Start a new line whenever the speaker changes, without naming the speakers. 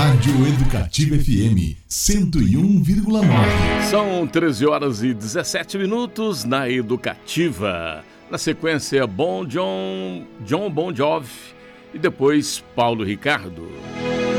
Rádio Educativa FM 101,9.
São 13h17 na Educativa. Na sequência, John Bon Jovi e depois Paulo Ricardo.